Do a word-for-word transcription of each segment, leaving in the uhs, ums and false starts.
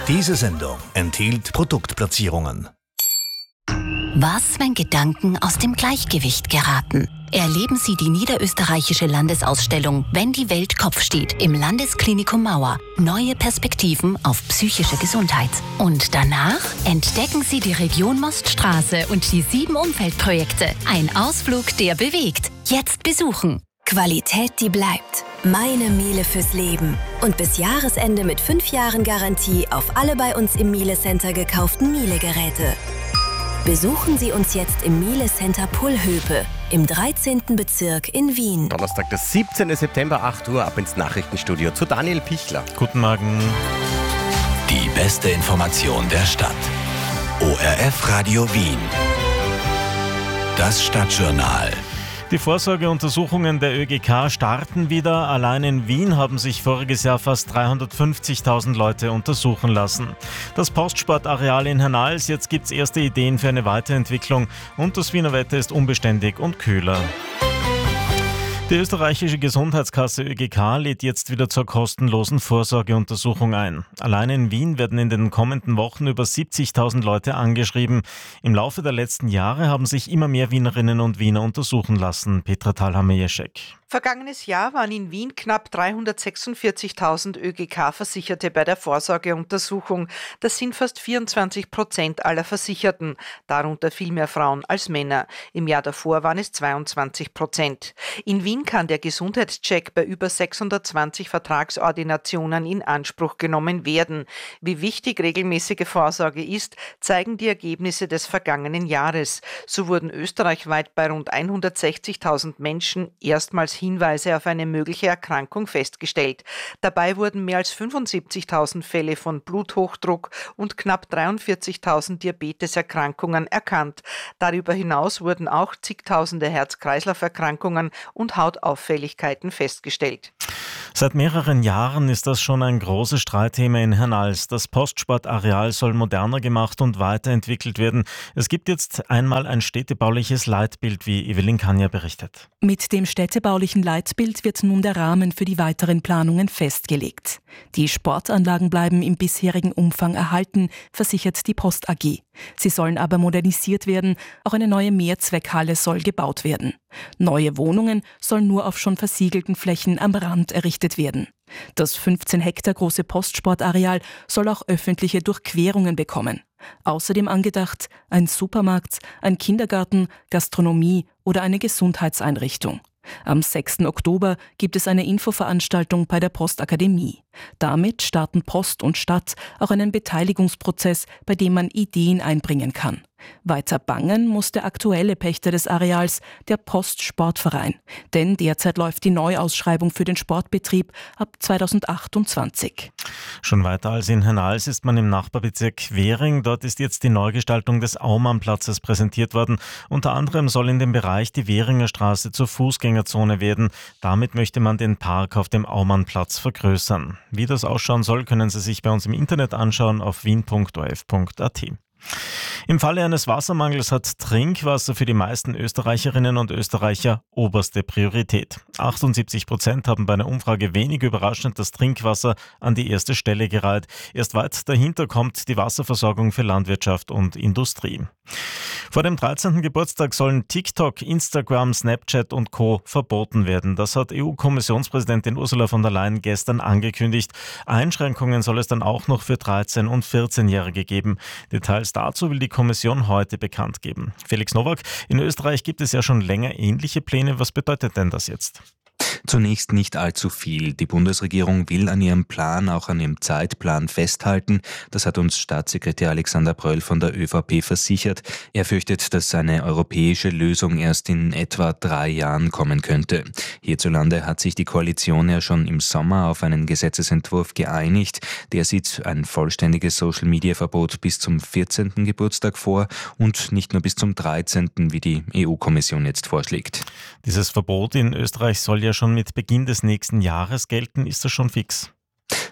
Diese Sendung enthielt Produktplatzierungen. Was, wenn Gedanken aus dem Gleichgewicht geraten? Erleben Sie die niederösterreichische Landesausstellung Wenn die Welt Kopf steht im Landesklinikum Mauer. Neue Perspektiven auf psychische Gesundheit. Und danach entdecken Sie die Region Moststraße und die sieben Umweltprojekte. Ein Ausflug, der bewegt. Jetzt besuchen. Qualität, die bleibt. Meine Miele fürs Leben. Und bis Jahresende mit fünf Jahren Garantie auf alle bei uns im Miele Center gekauften Miele-Geräte. Besuchen Sie uns jetzt im Miele Center Pullhöpe im dreizehnten Bezirk in Wien. Donnerstag, der siebzehnten September, acht Uhr, ab ins Nachrichtenstudio zu Daniel Pichler. Guten Morgen. Die beste Information der Stadt. O R F Radio Wien. Das Stadtjournal. Die Vorsorgeuntersuchungen der Ö G K starten wieder. Allein in Wien haben sich voriges Jahr fast dreihundertfünfzigtausend Leute untersuchen lassen. Das Postsportareal in Hernals, jetzt gibt es erste Ideen für eine Weiterentwicklung und das Wiener Wetter ist unbeständig und kühler. Die österreichische Gesundheitskasse Ö G K lädt jetzt wieder zur kostenlosen Vorsorgeuntersuchung ein. Allein in Wien werden in den kommenden Wochen über siebzigtausend Leute angeschrieben. Im Laufe der letzten Jahre haben sich immer mehr Wienerinnen und Wiener untersuchen lassen. Petra Thalhammer-Jeschek. Vergangenes Jahr waren in Wien knapp dreihundertsechsundvierzigtausend Ö G K-Versicherte bei der Vorsorgeuntersuchung. Das sind fast vierundzwanzig Prozent aller Versicherten, darunter viel mehr Frauen als Männer. Im Jahr davor waren es zweiundzwanzig Prozent. In Wien kann der Gesundheitscheck bei über sechshundertzwanzig Vertragsordinationen in Anspruch genommen werden. Wie wichtig regelmäßige Vorsorge ist, zeigen die Ergebnisse des vergangenen Jahres. So wurden österreichweit bei rund hundertsechzigtausend Menschen erstmals Hinweise auf eine mögliche Erkrankung festgestellt. Dabei wurden mehr als fünfundsiebzigtausend Fälle von Bluthochdruck und knapp dreiundvierzigtausend Diabeteserkrankungen erkannt. Darüber hinaus wurden auch zigtausende Herz-Kreislauf-Erkrankungen und Hautauffälligkeiten festgestellt. Seit mehreren Jahren ist das schon ein großes Streitthema in Hernals. Das Postsportareal soll moderner gemacht und weiterentwickelt werden. Es gibt jetzt einmal ein städtebauliches Leitbild, wie Evelyn Kanja berichtet. Mit dem städtebaulichen Leitbild wird nun der Rahmen für die weiteren Planungen festgelegt. Die Sportanlagen bleiben im bisherigen Umfang erhalten, versichert die Post A G. Sie sollen aber modernisiert werden, auch eine neue Mehrzweckhalle soll gebaut werden. Neue Wohnungen sollen nur auf schon versiegelten Flächen am Rand errichtet werden. Das fünfzehn Hektar große Postsportareal soll auch öffentliche Durchquerungen bekommen. Außerdem angedacht ein Supermarkt, ein Kindergarten, Gastronomie oder eine Gesundheitseinrichtung. Am sechsten Oktober gibt es eine Infoveranstaltung bei der Postakademie. Damit starten Post und Stadt auch einen Beteiligungsprozess, bei dem man Ideen einbringen kann. Weiter bangen muss der aktuelle Pächter des Areals, der Postsportverein. Denn derzeit läuft die Neuausschreibung für den Sportbetrieb ab zweitausendachtundzwanzig. Schon weiter als in Hernals ist man im Nachbarbezirk Währing. Dort ist jetzt die Neugestaltung des Aumannplatzes präsentiert worden. Unter anderem soll in dem Bereich die Währinger Straße zur Fußgängerzone werden. Damit möchte man den Park auf dem Aumannplatz vergrößern. Wie das ausschauen soll, können Sie sich bei uns im Internet anschauen auf wien punkt o r f punkt a t. Im Falle eines Wassermangels hat Trinkwasser für die meisten Österreicherinnen und Österreicher oberste Priorität. achtundsiebzig Prozent haben bei einer Umfrage wenig überraschend das Trinkwasser an die erste Stelle gereiht. Erst weit dahinter kommt die Wasserversorgung für Landwirtschaft und Industrie. Vor dem dreizehnten Geburtstag sollen TikTok, Instagram, Snapchat und Co. verboten werden. Das hat E U-Kommissionspräsidentin Ursula von der Leyen gestern angekündigt. Einschränkungen soll es dann auch noch für dreizehn- und vierzehnjährige geben. Details dazu will die Kommission heute bekannt geben. Felix Nowak, in Österreich gibt es ja schon länger ähnliche Pläne. Was bedeutet denn das jetzt? Zunächst nicht allzu viel. Die Bundesregierung will an ihrem Plan, auch an ihrem Zeitplan festhalten. Das hat uns Staatssekretär Alexander Bröll von der Ö V P versichert. Er fürchtet, dass eine europäische Lösung erst in etwa drei Jahren kommen könnte. Hierzulande hat sich die Koalition ja schon im Sommer auf einen Gesetzesentwurf geeinigt. Der sieht ein vollständiges Social-Media-Verbot bis zum vierzehnten Geburtstag vor und nicht nur bis zum dreizehnten, wie die E U-Kommission jetzt vorschlägt. Dieses Verbot in Österreich soll ja schon mit Beginn des nächsten Jahres gelten. Ist das schon fix?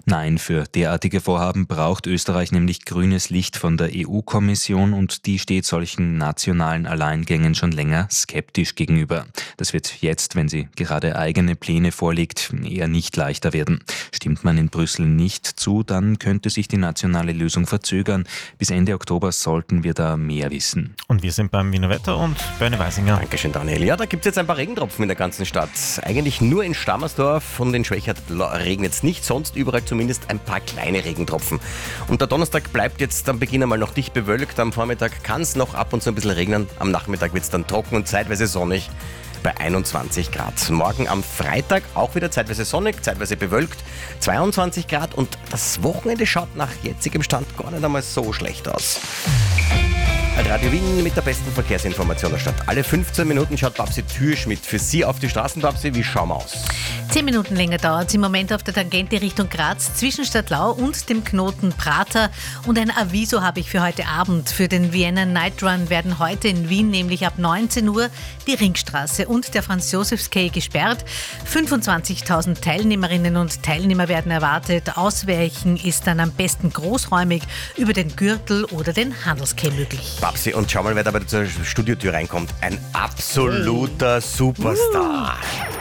Nein, für derartige Vorhaben braucht Österreich nämlich grünes Licht von der E U-Kommission und die steht solchen nationalen Alleingängen schon länger skeptisch gegenüber. Das wird jetzt, wenn sie gerade eigene Pläne vorlegt, eher nicht leichter werden. Stimmt man in Brüssel nicht zu, dann könnte sich die nationale Lösung verzögern. Bis Ende Oktober sollten wir da mehr wissen. Und wir sind beim Wiener Wetter und Bernie Weisinger. Dankeschön, Daniel. Ja, da gibt es jetzt ein paar Regentropfen in der ganzen Stadt. Eigentlich nur in Stammersdorf und in Schwächert regnet es nicht, sonst überall zumindest ein paar kleine Regentropfen. Und der Donnerstag bleibt jetzt am Beginn einmal noch dicht bewölkt. Am Vormittag kann es noch ab und zu ein bisschen regnen. Am Nachmittag wird es dann trocken und zeitweise sonnig bei einundzwanzig Grad. Morgen am Freitag auch wieder zeitweise sonnig, zeitweise bewölkt, zweiundzwanzig Grad und das Wochenende schaut nach jetzigem Stand gar nicht einmal so schlecht aus. Radio Wien mit der besten Verkehrsinformation der Stadt. Alle fünfzehn Minuten schaut Babsi Türschmidt für Sie auf die Straßen. Babsi, wie schauen wir aus? Zehn Minuten länger dauert es im Moment auf der Tangente Richtung Graz zwischen Stadtlau und dem Knoten Prater. Und ein Aviso habe ich für heute Abend. Für den Vienna Night Run werden heute in Wien nämlich ab neunzehn Uhr die Ringstraße und der Franz-Josefs-Quai gesperrt. fünfundzwanzigtausend Teilnehmerinnen und Teilnehmer werden erwartet. Ausweichen ist dann am besten großräumig über den Gürtel oder den Handelsquai möglich. Babsi, und schau mal, wer dabei zur Studiotür reinkommt. Ein absoluter Superstar.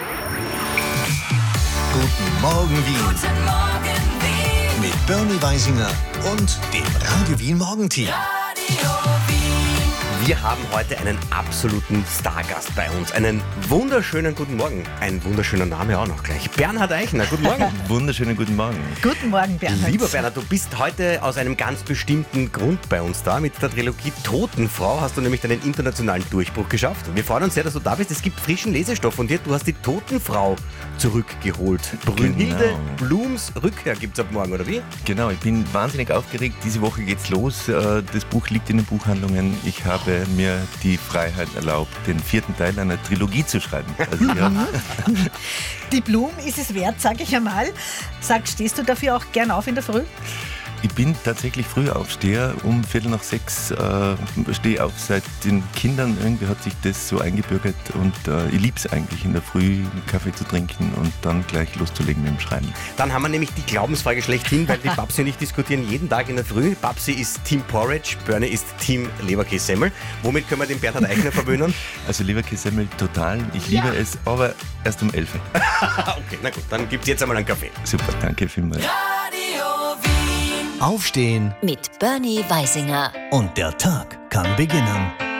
Guten Morgen Wien. Guten Morgen, Wien. Mit Bernie Weisinger und dem Radio Wien Morgenteam. Radio Wien. Wir haben heute einen absoluten Stargast bei uns. Einen wunderschönen guten Morgen. Ein wunderschöner Name auch noch gleich. Bernhard Eichner, guten Morgen. Wunderschönen guten Morgen. Guten Morgen, Bernhard. Lieber Bernhard, du bist heute aus einem ganz bestimmten Grund bei uns da. Mit der Trilogie Totenfrau hast du nämlich deinen internationalen Durchbruch geschafft. Wir freuen uns sehr, dass du da bist. Es gibt frischen Lesestoff von dir. Du hast die Totenfrau zurückgeholt. Brünnhilde Genau. Blums Rückkehr gibt es ab morgen, oder wie? Genau, ich bin wahnsinnig aufgeregt. Diese Woche geht's los. Das Buch liegt in den Buchhandlungen. Ich habe mir die Freiheit erlaubt, den vierten Teil einer Trilogie zu schreiben. Also, ja. Die Blumen ist es wert, sage ich einmal. Sag, stehst du dafür auch gern auf in der Früh? Ich bin tatsächlich Frühaufsteher. Um Viertel nach sechs äh, stehe auf seit den Kindern. Irgendwie hat sich das so eingebürgert und äh, ich liebe es eigentlich, in der Früh einen Kaffee zu trinken und dann gleich loszulegen mit dem Schreiben. Dann haben wir nämlich die Glaubensfrage schlechthin, weil die Babsi und ich diskutieren jeden Tag in der Früh. Babsi ist Team Porridge, Bernie ist Team Leberkässemmel. Womit können wir den Bernhard Eichner verwöhnen? Also Leberkässemmel total. Ich liebe Ja. es, aber erst um elf. Okay, na gut, dann gibt's jetzt einmal einen Kaffee. Super, danke vielmals. Radio Wien. Aufstehen Mit Bernie Weisinger. und der Tag kann beginnen.